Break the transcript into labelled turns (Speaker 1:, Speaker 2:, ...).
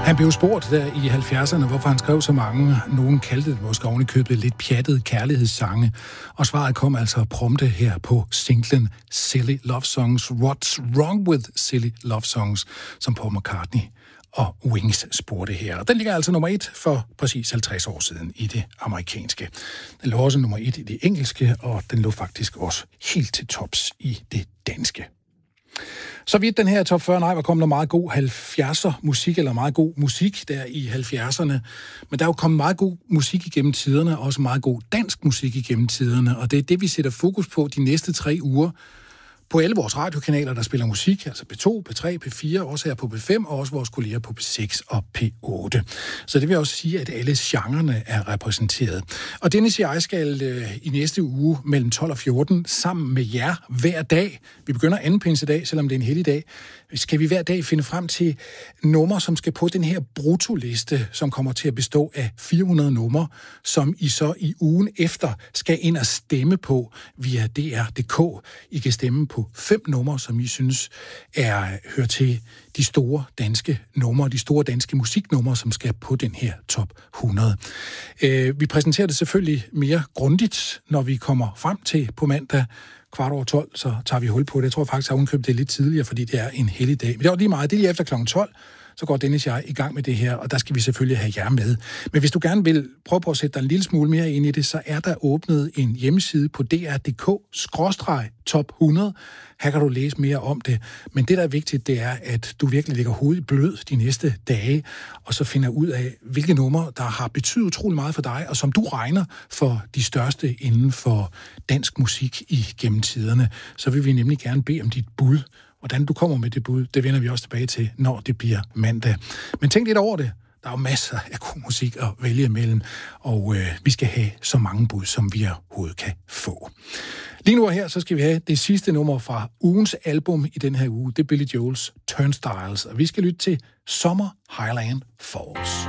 Speaker 1: Han blev spurgt der i 70'erne, hvorfor han skrev så mange. Nogen kaldte det måske oven i købet lidt pjattede kærlighedssange. Og svaret kom altså prompte her på singlen Silly Love Songs. What's Wrong With Silly Love Songs, som Paul McCartney og Wings spurgte her. Den ligger altså nummer 1 for præcis 50 år siden i det amerikanske. Den lå også nummer 1 i det engelske, og den lå faktisk også helt til tops i det danske. Så vidt den her top 40, var kommet der meget god 70'er musik, eller meget god musik der i 70'erne. Men der er jo kommet meget god musik igennem tiderne, og også meget god dansk musik igennem tiderne, og det er det, vi sætter fokus på de næste 3 uger. På alle vores radiokanaler, der spiller musik, altså P2, P3, P4, også her på P5, og også vores kolleger på P6 og P8. Så det vil også sige, at alle genrerne er repræsenteret. Og Dennis og jeg skal i næste uge mellem 12 og 14 sammen med jer hver dag. Vi begynder anden pinsedag, selvom det er en hellig dag. Skal vi hver dag finde frem til numre, som skal på den her brutoliste, som kommer til at bestå af 400 numre, som I så i ugen efter skal ind og stemme på via DR.dk. I kan stemme på 5 numre, som I synes hører til de store danske numre, de store danske musiknumre, som skal på den her top 100. Vi præsenterer det selvfølgelig mere grundigt, når vi kommer frem til på mandag 12:15, så tager vi hul på det. Jeg tror faktisk, at jeg har det lidt tidligere, fordi det er en hellig dag. Men det var lige meget. Det er lige efter kl. 12, så går Dennis og jeg i gang med det her, og der skal vi selvfølgelig have jer med. Men hvis du gerne vil prøve på at sætte dig en lille smule mere ind i det, så er der åbnet en hjemmeside på dr.dk/top 100. Her kan du læse mere om det. Men det, der er vigtigt, det er, at du virkelig lægger hovedet blød de næste dage, og så finder ud af, hvilke numre, der har betydet utrolig meget for dig, og som du regner for de største inden for dansk musik igennem tiderne. Så vil vi nemlig gerne bede om dit bud. Hvordan du kommer med det bud, det vender vi også tilbage til, når det bliver mandag. Men tænk lidt over det. Der er jo masser af god musik at vælge imellem, og vi skal have så mange bud, som vi overhovedet kan få. Lige nu og her, så skal vi have det sidste nummer fra ugens album i den her uge. Det er Billy Joel's Turnstiles, og vi skal lytte til Summer Highland Falls.